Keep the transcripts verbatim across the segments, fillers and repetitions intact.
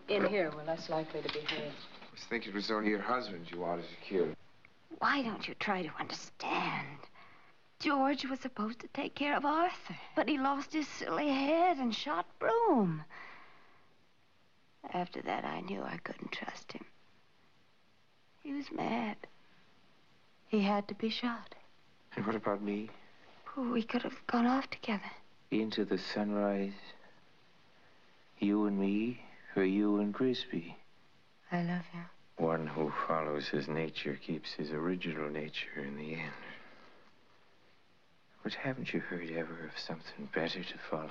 In here, we're less likely to be heard. I was thinking it was only your husband you wanted to kill. Why don't you try to understand? George was supposed to take care of Arthur, but he lost his silly head and shot Broom. After that, I knew I couldn't trust him. He was mad. He had to be shot. And what about me? Oh, we could have gone off together. Into the sunrise. You and me, or you and Grisby. I love you. One who follows his nature keeps his original nature in the end. But haven't you heard ever of something better to follow?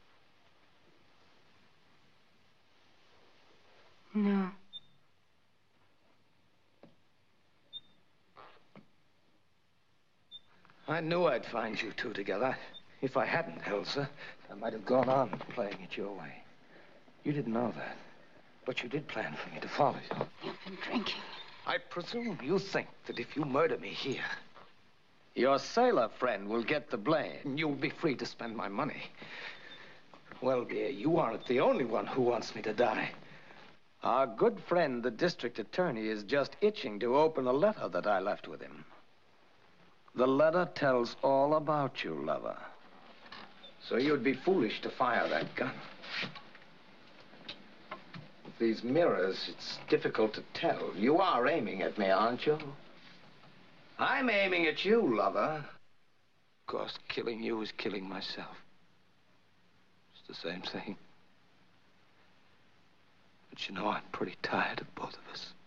No. I knew I'd find you two together. If I hadn't, Elsa, I might have gone on playing it your way. You didn't know that. But you did plan for me to follow you. You've been drinking. I presume you think that if you murder me here, your sailor friend will get the blame, and you'll be free to spend my money. Well, dear, you aren't the only one who wants me to die. Our good friend, the district attorney, is just itching to open a letter that I left with him. The letter tells all about you, lover. So you'd be foolish to fire that gun. With these mirrors, it's difficult to tell. You are aiming at me, aren't you? I'm aiming at you, lover. Of course, killing you is killing myself. It's the same thing. But you know, I'm pretty tired of both of us.